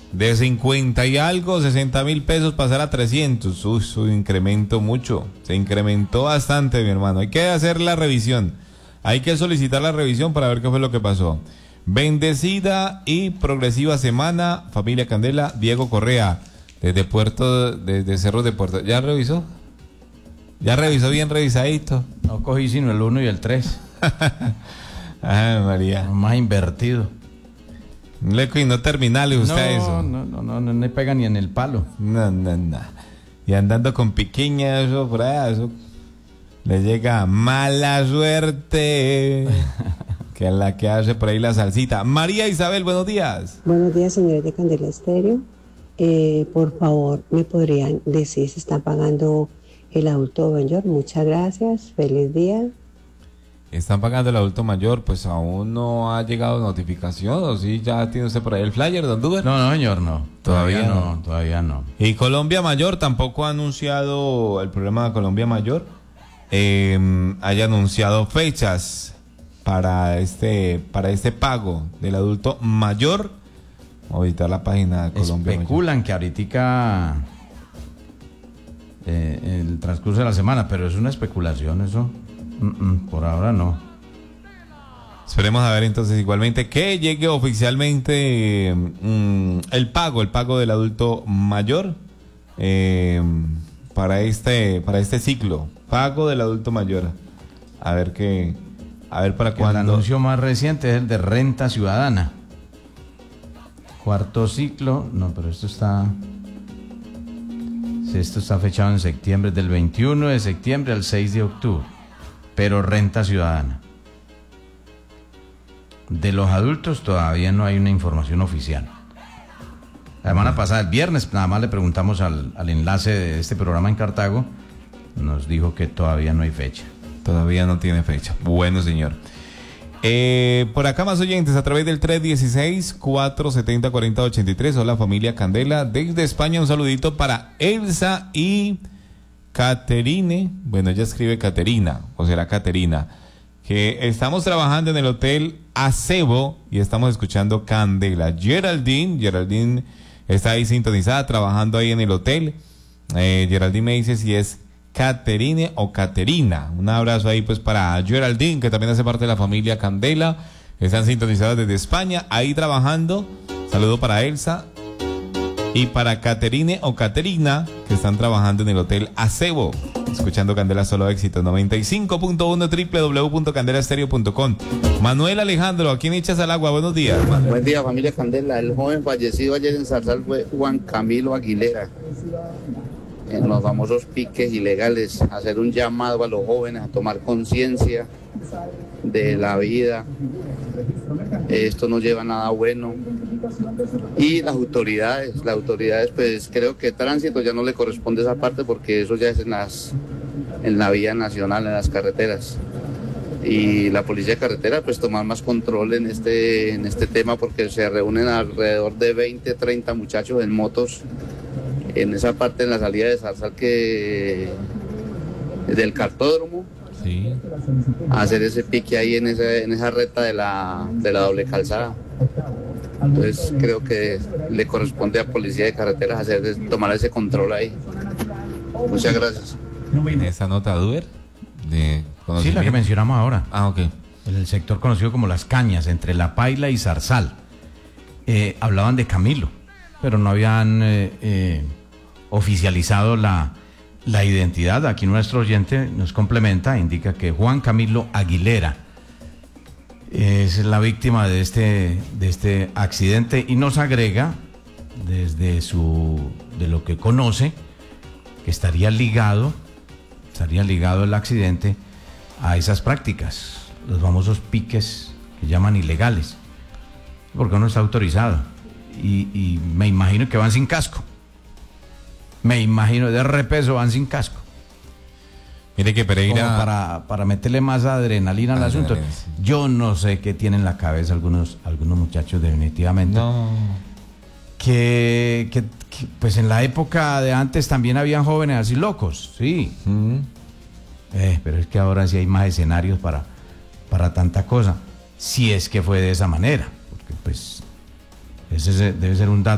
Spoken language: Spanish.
De 50 y algo, 60.000 pesos pasar a 300. Uy, su incrementó mucho. Se incrementó bastante, mi hermano. Hay que hacer la revisión. Hay que solicitar la revisión para ver qué fue lo que pasó. Bendecida y progresiva semana, familia Candela. Diego Correa, desde Cerros de Puerto. ¿Ya revisó? ¿Ya revisó bien revisadito? No cogí sino el 1 y el 3. Ay, María. Más invertido. Y no terminale usted eso. No le pega ni en el palo. No. Y andando con piquiña, eso por allá, eso le llega mala suerte. Que es la que hace por ahí la salsita. María Isabel, buenos días. Buenos días, señores de Candela Estéreo. Por favor, ¿me podrían decir si están pagando el adulto mayor? Muchas gracias, feliz día. ¿Están pagando el adulto mayor? Pues aún no ha llegado notificación, ¿o sí? ¿Ya tiene usted por ahí el flyer, don Duber? No, señor, no. Todavía no. Y Colombia Mayor tampoco ha anunciado, el programa de Colombia Mayor, haya anunciado fechas para este pago del adulto mayor. Vamos a visitar la página de Colombia Especulan Mayor. que ahorita el transcurso de la semana, pero es una especulación eso. Por ahora no. Esperemos a ver entonces igualmente que llegue oficialmente el pago del adulto mayor para este ciclo. Pago del adulto mayor. A ver para cuándo. El anuncio más reciente es el de renta ciudadana. Cuarto ciclo, no, pero esto está fechado en septiembre, del 21 de septiembre al 6 de octubre. Pero renta ciudadana. De los adultos todavía no hay una información oficial. La semana pasada, el viernes, nada más le preguntamos al enlace de este programa en Cartago, nos dijo que todavía no hay fecha. Todavía no tiene fecha. Bueno, señor. Por acá más oyentes a través del 316-470-4083. Hola, familia Candela. Desde España un saludito para Elsa y Caterine, bueno, ella escribe Caterina, o será Caterina, que estamos trabajando en el Hotel Acebo y estamos escuchando Candela. Geraldine está ahí sintonizada, trabajando ahí en el hotel. Geraldine me dice si es Caterine o Caterina. Un abrazo ahí pues para Geraldine, que también hace parte de la familia Candela. Están sintonizadas desde España, ahí trabajando. Saludo para Elsa y para Caterine o Caterina, que están trabajando en el Hotel Acebo, escuchando Candela Solo Éxito 95.1 www.candelastereo.com. Manuel Alejandro, ¿a quién echas al agua? Buenos días. Buen día, familia Candela. El joven fallecido ayer en Zarzal fue Juan Camilo Aguilera. En los famosos piques ilegales, hacer un llamado a los jóvenes a tomar conciencia de la vida. Esto no lleva a nada bueno. Y las autoridades pues creo que tránsito ya no le corresponde esa parte, porque eso ya es en la vía nacional, en las carreteras. Y la policía de carretera pues tomar más control en este tema, porque se reúnen alrededor de 20, 30 muchachos en motos en esa parte, en la salida de Zarzal, del cartódromo. Sí. A hacer ese pique ahí en esa recta de la doble calzada. Entonces creo que le corresponde a Policía de Carreteras tomar ese control ahí. Muchas gracias. ¿En esa nota, Duber? Sí, la que mencionamos ahora. Ah, ok. En el sector conocido como Las Cañas, entre La Paila y Zarzal. Hablaban de Camilo, pero no habían oficializado la identidad. Aquí nuestro oyente nos complementa, indica que Juan Camilo Aguilera es la víctima de este accidente, y nos agrega de lo que conoce, que estaría ligado el accidente a esas prácticas, los famosos piques que llaman ilegales, porque no está autorizado, y me imagino que van sin casco. De repeso van sin casco. Mire que Pereira, como para meterle más adrenalina al asunto. Yo no sé qué tienen en la cabeza algunos muchachos, definitivamente. no. Que pues en la época de antes también habían jóvenes así locos, sí. Pero es que ahora sí hay más escenarios para tanta cosa. Si es que fue de esa manera. Porque pues ese debe ser un dato